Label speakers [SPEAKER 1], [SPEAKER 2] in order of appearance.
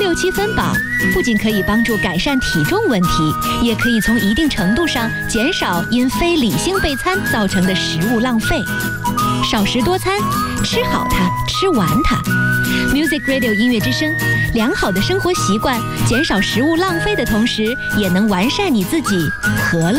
[SPEAKER 1] 6-7分饱，不仅可以帮助改善体重问题，也可以从一定程度上减少因非理性备餐造成的食物浪费。少食多餐，吃好它，吃完它。Music Radio 音乐之声，良好的生活习惯，减少食物浪费的同时，也能完善你自己，何乐